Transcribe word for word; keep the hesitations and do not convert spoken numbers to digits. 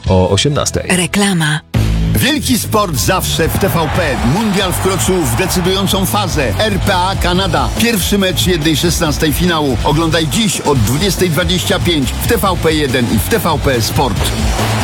o osiemnastej. Reklama. Wielki sport zawsze w T V P. Mundial wkroczył w decydującą fazę. R P A Kanada. Pierwszy mecz jednej szesnastej finału. Oglądaj dziś od dwudziestej dwadzieścia pięć w T V P jeden i w T V P Sport.